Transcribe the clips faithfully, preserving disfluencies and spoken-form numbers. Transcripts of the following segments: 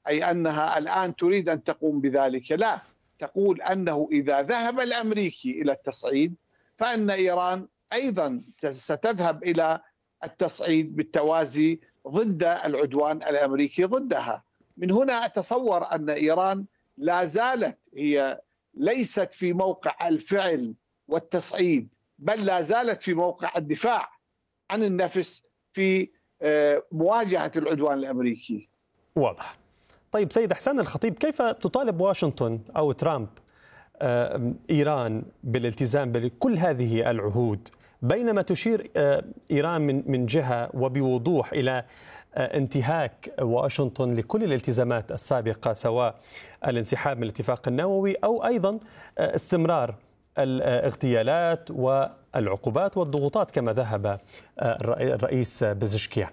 أي أنها الآن تريد أن تقوم بذلك، لا، تقول أنه إذا ذهب الأمريكي إلى التصعيد فإن إيران أيضا ستذهب إلى التصعيد بالتوازي ضد العدوان الأمريكي ضدها. من هنا أتصور أن إيران لا زالت هي ليست في موقع الفعل والتصعيد، بل لا زالت في موقع الدفاع عن النفس في مواجهة العدوان الأمريكي. واضح. طيب سيد إحسان الخطيب، كيف تطالب واشنطن أو ترامب إيران بالالتزام بكل هذه العهود بينما تشير إيران من من جهة وبوضوح إلى انتهاك واشنطن لكل الالتزامات السابقة، سواء الانسحاب من الاتفاق النووي أو أيضا استمرار الاغتيالات والعقوبات والضغوطات كما ذهب الرئيس بزشكيان؟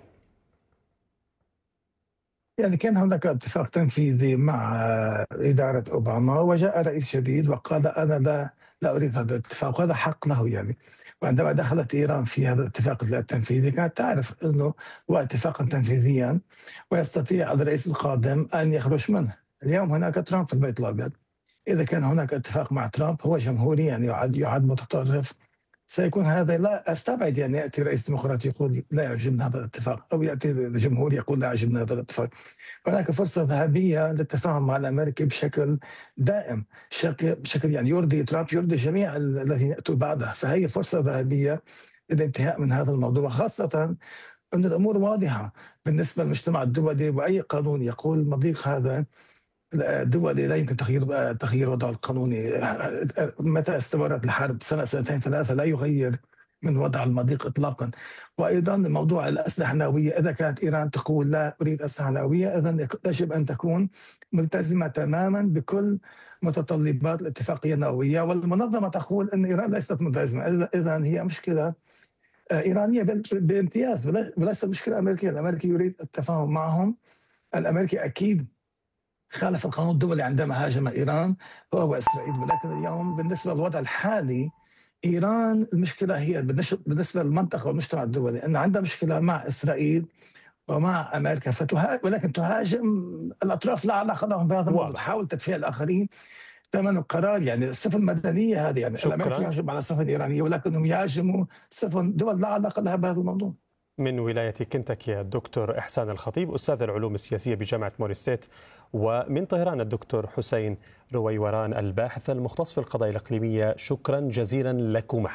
يعني كان هناك اتفاق تنفيذي مع إدارة أوباما، وجاء رئيس جديد وقال أنا لا لا أريد هذا الاتفاق، وهذا حق له يعني. وعندما دخلت إيران في هذا الاتفاق التنفيذي كانت تعرف أنه هو اتفاقا تنفيذيا ويستطيع الرئيس القادم أن يخرج منه. اليوم هناك ترامب في البيت الأبيض، إذا كان هناك اتفاق مع ترامب هو جمهوري يعني يعد, يعد متطرف، سيكون هذا. لا استبعد يعني ياتي رئيس ديمقراطي يقول لا يعجبنا هذا الاتفاق، او ياتي جمهوري يقول لا يعجبنا هذا الاتفاق. هناك فرصه ذهبيه للتفاهم مع الامريكي بشكل دائم، بشكل يعني يرضي ترامب يرضي جميع الذين ياتوا بعده، فهي فرصه ذهبيه للانتهاء من هذا الموضوع، خاصه ان الامور واضحه بالنسبه للمجتمع الدولي، واي قانون يقول المضيق هذا دولي لا يمكن تغيير تغيير وضعه القانوني. متى استمرت الحرب سنه سنتين ثلاثه لا يغير من وضع المضيق اطلاقا. وايضا موضوع الاسلحه النوويه، اذا كانت ايران تقول لا اريد اسلحه نوويه، اذا يجب ان تكون ملتزمه تماما بكل متطلبات الاتفاقيه النوويه، والمنظمه تقول ان ايران ليست ملتزمه، اذا هي مشكله ايرانيه بامتياز وليست مشكله امريكيه. الامريكي يريد التفاهم معهم، الامريكي اكيد خالف القانون الدولي عندما هاجم إيران هو وإسرائيل، ولكن اليوم بالنسبة للوضع الحالي إيران المشكلة هي بالنسبة للمنطقة والمجتمع الدولي أن عندها مشكلة مع إسرائيل ومع أمريكا، فتها... ولكن تهاجم الأطراف لا علاقة لهم بهذا الموضوع، تحاول تدفيع الآخرين ثمن القرار. يعني السفن المدنية هذه يعني الأمريكي يهاجم على السفن الإيرانية، ولكنهم يهاجموا سفن دول لا علاقة لها بهذا الموضوع. من ولاية كنتاكي الدكتور إحسان الخطيب أستاذ العلوم السياسية بجامعة موريستيت، ومن طهران الدكتور حسين رويوران الباحث المختص في القضايا الإقليمية. شكرا جزيلا لكما.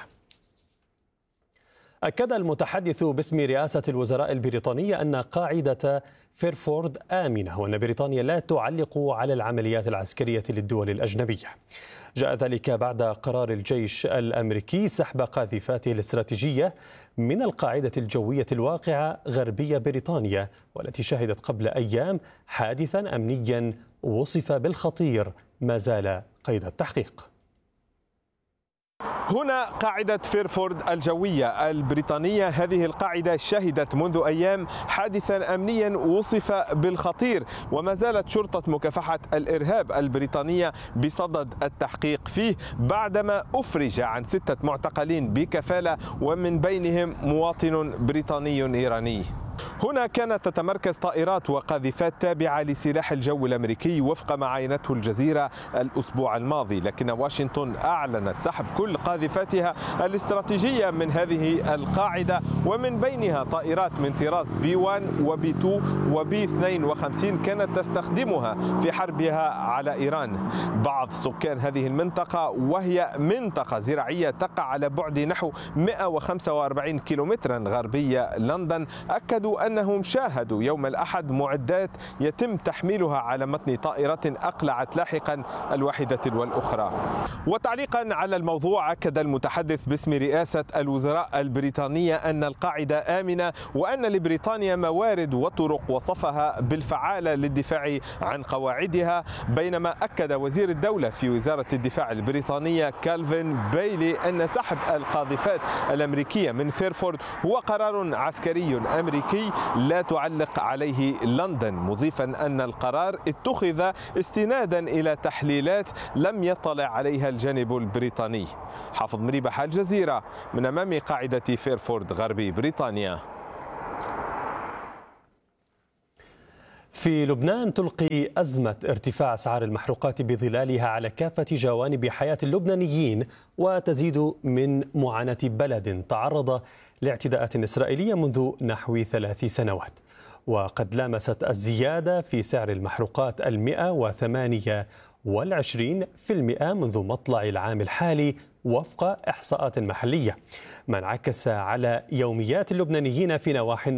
أكد المتحدث باسم رئاسة الوزراء البريطانية أن قاعدة فيرفورد آمنة، وأن بريطانيا لا تعلق على العمليات العسكرية للدول الأجنبية. جاء ذلك بعد قرار الجيش الأمريكي سحب قاذفاته الاستراتيجية من القاعدة الجوية الواقعة غربية بريطانيا، والتي شهدت قبل أيام حادثا أمنيا وصف بالخطير ما زال قيد التحقيق. هنا قاعدة فيرفورد الجوية البريطانية. هذه القاعدة شهدت منذ أيام حادثا أمنيا وصف بالخطير، وما زالت شرطة مكافحة الإرهاب البريطانية بصدد التحقيق فيه بعدما أفرج عن ستة معتقلين بكفالة، ومن بينهم مواطن بريطاني إيراني. هنا كانت تتمركز طائرات وقاذفات تابعة لسلاح الجو الأمريكي وفق ما عينته الجزيرة الأسبوع الماضي، لكن واشنطن أعلنت سحب كل قاذفاتها الاستراتيجية من هذه القاعدة، ومن بينها طائرات من طراز بي واحد وبي اثنين وبي اثنين وخمسين كانت تستخدمها في حربها على إيران. بعض سكان هذه المنطقة، وهي منطقة زراعية تقع على بعد نحو مئة وخمسة وأربعين كيلومترا غربية لندن، أكدوا أنهم شاهدوا يوم الأحد معدات يتم تحميلها على متن طائرة أقلعت لاحقا الواحدة والأخرى. وتعليقا على الموضوع، أكد المتحدث باسم رئاسة الوزراء البريطانية أن القاعدة آمنة، وأن لبريطانيا موارد وطرق وصفها بالفعالة للدفاع عن قواعدها، بينما أكد وزير الدولة في وزارة الدفاع البريطانية كالفين بايلي أن سحب القاذفات الأمريكية من فيرفورد هو قرار عسكري أمريكي لا تعلق عليه لندن، مضيفا أن القرار اتخذ استنادا إلى تحليلات لم يطلع عليها الجانب البريطاني. حافظ مريبح، الجزيرة، من أمام قاعدة فيرفورد غربي بريطانيا. في لبنان تلقي أزمة ارتفاع أسعار المحروقات بظلالها على كافة جوانب حياة اللبنانيين، وتزيد من معاناة بلد تعرض لاعتداءات إسرائيلية منذ نحو ثلاث سنوات. وقد لامست الزيادة في سعر المحروقات المئة وثمانية والعشرين في المئة منذ مطلع العام الحالي وفق إحصاءات محلية، ما انعكس على يوميات اللبنانيين في نواحٍ